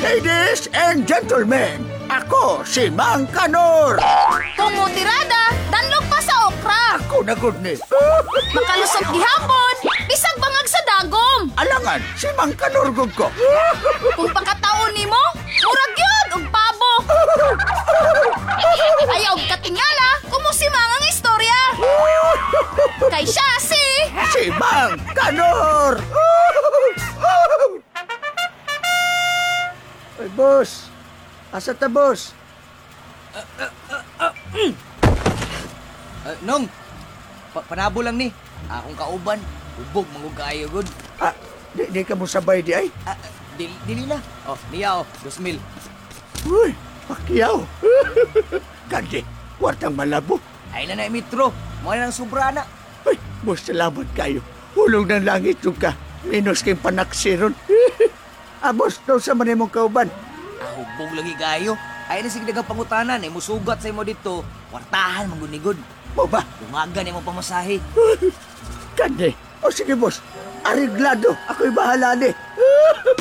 Ladies and gentlemen, ako si Mang Kanor. Tumutirada, danlog pa sa okra. Ako na good ni. Makalusot gihapon, bisag bangag sa dagom. Alangan, si Mang Kanor gud ko. Kung pagkataon nimo, murag yun, og pabo. Ayaw katingala, kumusimang ang istorya. Kay siya si... Si Mang Kanor. Ay, boss. Asa ta, boss? Nong, panabo lang ni. Akong kauban, ubog, mangug kaayo gud. Ah, di ka mo sabay di ay? Dili na. Oh, niya 2,000. Uy, pakyaw. Kandi, kwartang malabo. Ay na metro. Mo na ng sobra na. Ay, boss, salamat kayo. Hulog ng langit yung ka. Minus kayong panaksiron. Boss, daw sa manay mong kauban. Ubog lagi kayo. Ay na sige dagang pangutanan, ay musugat sa imo dito. Kwartahan mangunigod. Mo ba? Dumagan imo pamasahe. Kandi. O sige, boss. Ariglado. Ako'y bahala ni.